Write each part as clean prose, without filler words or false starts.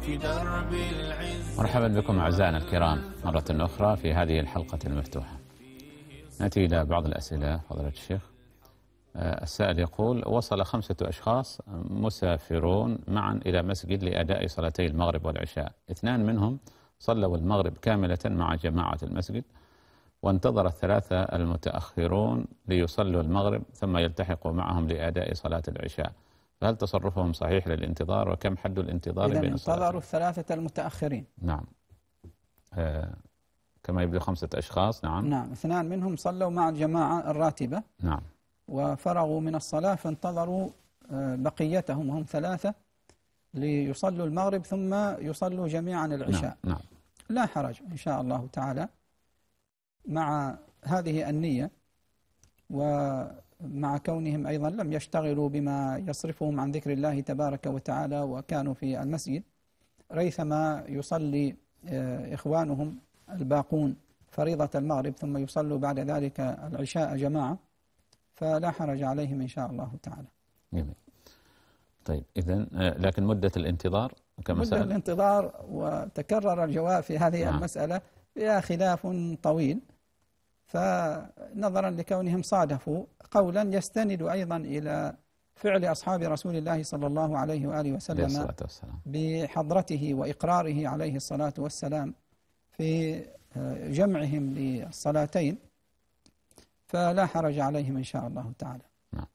في درب العز. مرحبا بكم أعزائنا الكرام مرة أخرى في هذه الحلقة المفتوحة. نأتي إلى بعض الأسئلة فضيلة الشيخ. السائل يقول: وصل 5 أشخاص مسافرون معا إلى مسجد لأداء صلاتي المغرب والعشاء، 2 منهم صلوا المغرب كاملة مع جماعة المسجد، وانتظر 3 المتأخرون ليصلوا المغرب ثم يلتحقوا معهم لأداء صلاة العشاء، فهل تصرفهم صحيح للانتظار؟ وكم حد الانتظار بين الصلاتين؟ انتظروا 3 المتأخرين. نعم. كما يبدو 5 أشخاص. نعم. نعم، 2 منهم صلوا مع الجماعة الراتبة. نعم. وفرغوا من الصلاة فانتظروا بقيتهم وهم 3 ليصلوا المغرب ثم يصلوا جميعا العشاء. نعم. لا حرج إن شاء الله تعالى مع هذه النية، ومع كونهم أيضا لم يشتغلوا بما يصرفهم عن ذكر الله تبارك وتعالى، وكانوا في المسجد ريثما يصلي إخوانهم الباقون فريضة المغرب ثم يصلوا بعد ذلك العشاء جماعة، فلا حرج عليهم إن شاء الله تعالى. جميل. طيب إذن لكن مدة الانتظار كما سأل. مدة الانتظار، وتكرر الجواب في هذه المسألة فيها خلاف طويل، فنظرا لكونهم صادفوا قولا يستند أيضا إلى فعل أصحاب رسول الله صلى الله عليه وآله وسلم بحضرته وإقراره عليه الصلاة والسلام في جمعهم للصلاتين، فلا حرج عليهم إن شاء الله تعالى. نعم.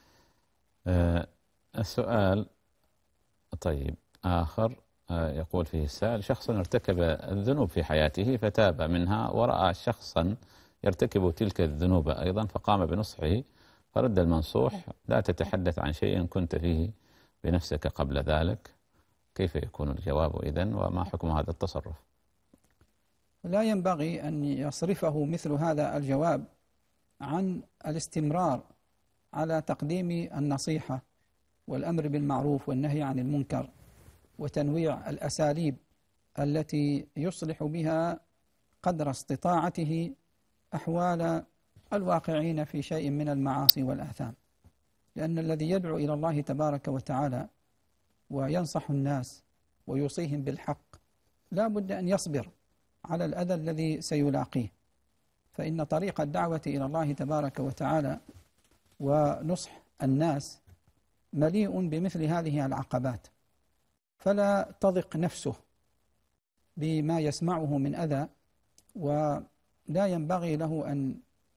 السؤال طيب آخر يقول فيه السائل: شخص ارتكب الذنوب في حياته فتاب منها، ورأى شخصا يرتكب تلك الذنوب أيضا فقام بنصحه، فرد المنصوح: لا تتحدث عن شيء كنت فيه بنفسك قبل ذلك. كيف يكون الجواب إذن، وما حكم هذا التصرف؟ لا ينبغي أن يصرفه مثل هذا الجواب عن الاستمرار على تقديم النصيحة والأمر بالمعروف والنهي عن المنكر، وتنويع الأساليب التي يصلح بها قدر استطاعته أحوال الواقعين في شيء من المعاصي والآثام، لأن الذي يدعو إلى الله تبارك وتعالى وينصح الناس ويوصيهم بالحق لا بد أن يصبر على الأذى الذي سيلاقيه، فإن طريق الدعوة إلى الله تبارك وتعالى ونصح الناس مليء بمثل هذه العقبات، فلا تضق نفسه بما يسمعه من أذى، ولا ينبغي له أن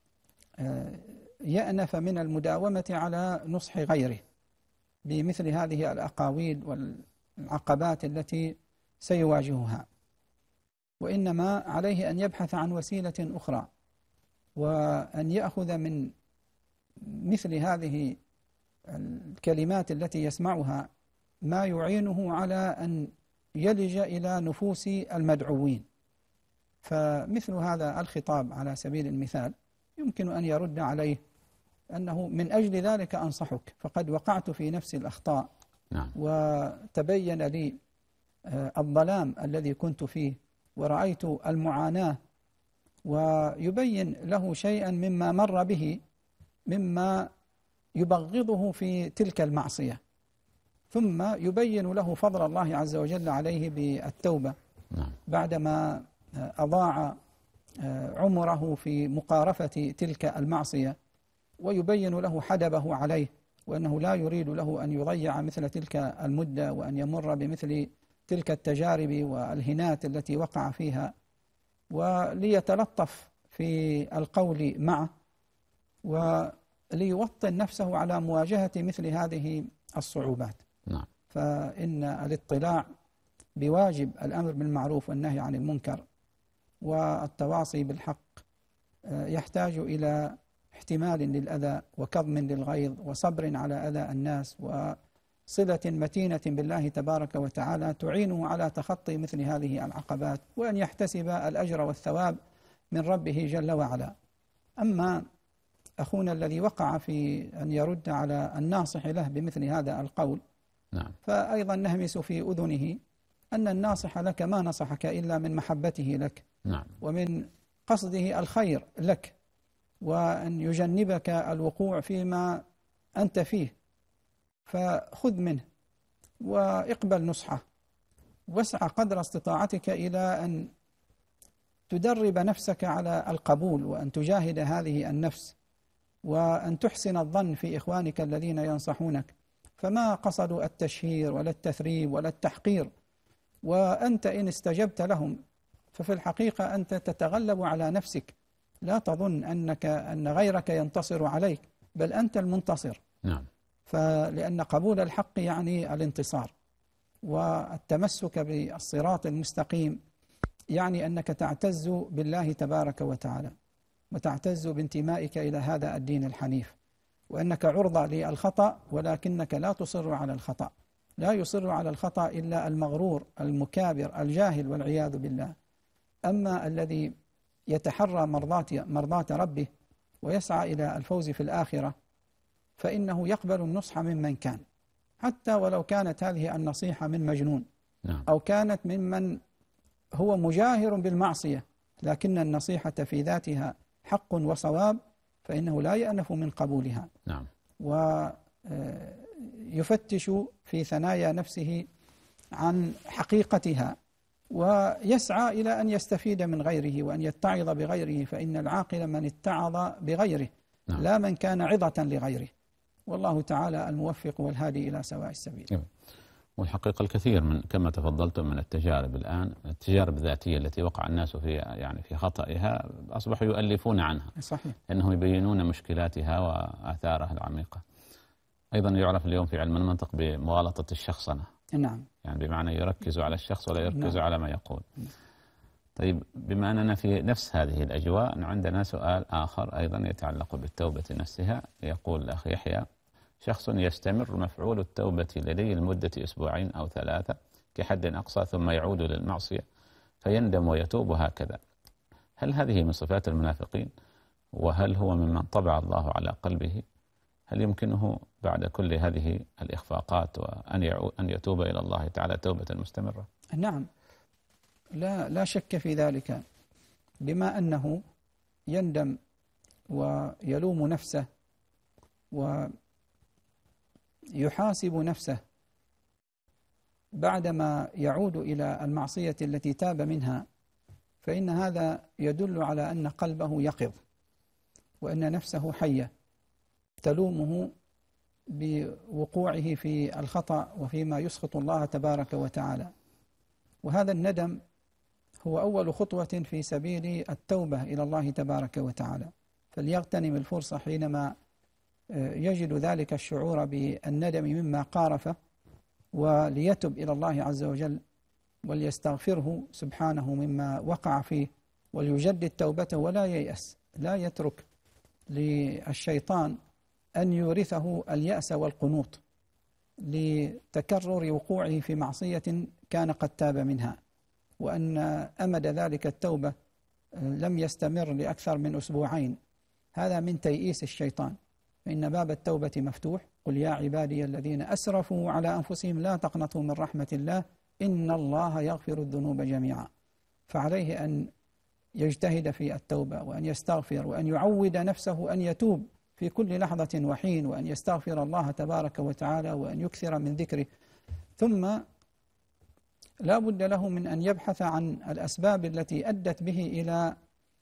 يأنف من المداومة على نصح غيره بمثل هذه الأقاويل والعقبات التي سيواجهها، وإنما عليه أن يبحث عن وسيلة أخرى، وأن يأخذ من مثل هذه الكلمات التي يسمعها ما يعينه على أن يلج إلى نفوس المدعوين. فمثل هذا الخطاب على سبيل المثال يمكن أن يرد عليه أنه من أجل ذلك أنصحك، فقد وقعت في نفس الأخطاء. نعم. وتبين لي الظلام الذي كنت فيه ورأيت المعاناة، ويبين له شيئا مما مر به مما يبغضه في تلك المعصية، ثم يبين له فضل الله عز وجل عليه بالتوبة بعدما أضاع عمره في مقارفة تلك المعصية، ويبين له حدبه عليه، وأنه لا يريد له أن يضيع مثل تلك المدة وأن يمر بمثل تلك التجارب والهنات التي وقع فيها، وليتلطف في القول معه وليوطن نفسه على مواجهة مثل هذه الصعوبات. نعم. فإن الاطلاع بواجب الأمر بالمعروف والنهي عن المنكر والتواصي بالحق يحتاج إلى احتمال للأذى وكظم للغيظ وصبر على أذى الناس وصلة متينة بالله تبارك وتعالى تعينه على تخطي مثل هذه العقبات، وأن يحتسب الأجر والثواب من ربه جل وعلا. أما أخونا الذي وقع في أن يرد على الناصح له بمثل هذا القول، نعم. فأيضا نهمس في أذنه أن الناصح لك ما نصحك إلا من محبته لك، نعم. ومن قصده الخير لك، وأن يجنبك الوقوع فيما أنت فيه، فخذ منه واقبل نصحه واسعى قدر استطاعتك إلى أن تدرب نفسك على القبول، وأن تجاهد هذه النفس، وأن تحسن الظن في إخوانك الذين ينصحونك، فما قصدوا التشهير ولا التثريب ولا التحقير، وأنت إن استجبت لهم ففي الحقيقة أنت تتغلب على نفسك. لا تظن أن غيرك ينتصر عليك، بل أنت المنتصر. نعم. لأن قبول الحق يعني الانتصار، والتمسك بالصراط المستقيم يعني أنك تعتز بالله تبارك وتعالى، وتعتز بانتمائك إلى هذا الدين الحنيف، وأنك عرضة للخطأ ولكنك لا تصر على الخطأ. لا يصر على الخطأ إلا المغرور المكابر الجاهل والعياذ بالله. أما الذي يتحرى مرضاة ربه ويسعى إلى الفوز في الآخرة فإنه يقبل النصح ممن كان، حتى ولو كانت هذه النصيحة من مجنون أو كانت ممن هو مجاهر بالمعصية، لكن النصيحة في ذاتها حق وصواب، فإنه لا يأنف من قبولها. نعم. ويفتش في ثنايا نفسه عن حقيقتها، ويسعى إلى أن يستفيد من غيره وأن يتعظ بغيره، فإن العاقل من اتعظ بغيره لا من كان عظة لغيره. والله تعالى الموفق والهادي إلى سواء السبيل. والحقيقة الكثير من كما تفضلتم من التجارب الآن، التجارب الذاتية التي وقع الناس في خطئها أصبحوا يؤلفون عنها. صحيح. أنهم يبينون مشكلاتها وآثارها العميقة. أيضا يعرف اليوم في علم المنطق بمغالطة الشخصنة. نعم. يعني بمعنى يركز على الشخص ولا يركز على ما يقول. طيب، بما أننا في نفس هذه الأجواء عندنا سؤال آخر أيضا يتعلق بالتوبة نفسها. يقول الأخ يحيى: شخص يستمر مفعول التوبة لديه لمدة 2 أو 3 كحد أقصى، ثم يعود للمعصية فيندم ويتوب هكذا، هل هذه من صفات المنافقين؟ وهل هو ممن طبع الله على قلبه؟ هل يمكنه بعد كل هذه الإخفاقات أن يتوب إلى الله تعالى توبة مستمرة؟ نعم، لا شك في ذلك، بما أنه يندم ويلوم نفسه ويحاسب نفسه بعدما يعود إلى المعصية التي تاب منها، فإن هذا يدل على أن قلبه يقظ، وأن نفسه حية تلومه بوقوعه في الخطأ وفيما يسخط الله تبارك وتعالى. وهذا الندم هو أول خطوة في سبيل التوبة إلى الله تبارك وتعالى، فليغتنم الفرصة حينما يجد ذلك الشعور بالندم مما قارفه، وليتب إلى الله عز وجل وليستغفره سبحانه مما وقع فيه، وليجدد توبته ولا ييأس، لا يترك للشيطان أن يورثه اليأس والقنوط لتكرر وقوعه في معصية كان قد تاب منها، وأن أمد ذلك التوبة لم يستمر لأكثر من 2 أسبوع. هذا من تيئيس الشيطان، فإن باب التوبة مفتوح. قل يا عبادي الذين أسرفوا على أنفسهم لا تقنطوا من رحمة الله إن الله يغفر الذنوب جميعا. فعليه أن يجتهد في التوبة، وأن يستغفر، وأن يعود نفسه أن يتوب في كل لحظة وحين، وأن يستغفر الله تبارك وتعالى، وأن يكثر من ذكره. ثم لا بد له من أن يبحث عن الأسباب التي أدت به إلى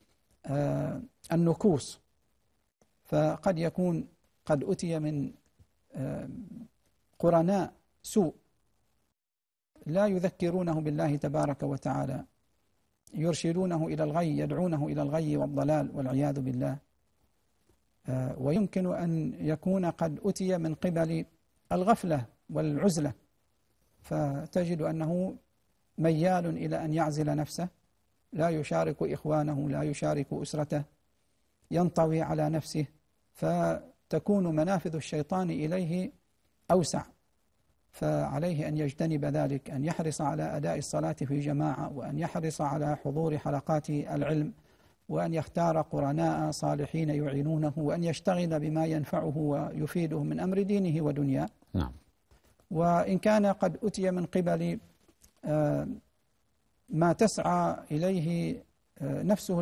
النكوص، فقد يكون قد أتي من قرناء سوء لا يذكرونه بالله تبارك وتعالى، يرشدونه إلى الغي، يدعونه إلى الغي والضلال والعياذ بالله. ويمكن أن يكون قد أتي من قبل الغفلة والعزلة، فتجد أنه ميال إلى أن يعزل نفسه، لا يشارك إخوانه، لا يشارك أسرته، ينطوي على نفسه، فتكون منافذ الشيطان إليه أوسع. فعليه أن يجتنب ذلك، أن يحرص على أداء الصلاة في جماعة، وأن يحرص على حضور حلقات العلم، وأن يختار قرناء صالحين يعينونه، وأن يشتغل بما ينفعه ويفيده من أمر دينه ودنياه. نعم. وإن كان قد أتي من قبل ما تسعى إليه نفسه